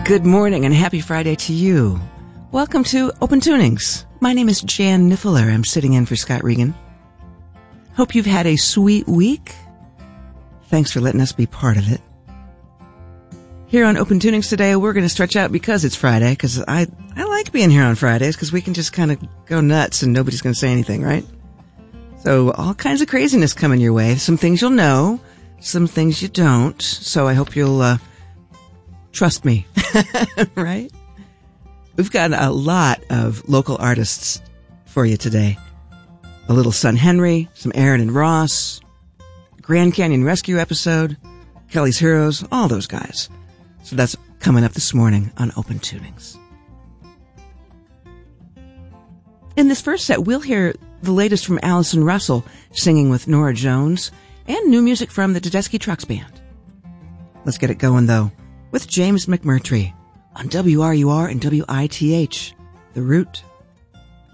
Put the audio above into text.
Good morning and happy Friday to you. Welcome to Open Tunings. My name is Jan Niffler. I'm sitting in for Scott Regan. Hope you've had a sweet week. Thanks for letting us be part of it. Here on Open Tunings today, we're going to stretch out because it's Friday, because I like being here on Fridays because we can just kind of go nuts and nobody's going to say anything, right? So all kinds of craziness coming your way. Some things you'll know, some things you don't. So I hope you'll trust me, right? We've got a lot of local artists for you today. A little Son Henry, some Aaron and Ross, Grand Canyon Rescue episode, Kelly's Heroes, all those guys. So that's coming up this morning on Open Tunings. In this first set, we'll hear the latest from Allison Russell singing with Nora Jones and new music from the Tedeschi Trucks Band. Let's get it going, though, with James McMurtry on WRUR and WITH, The Root.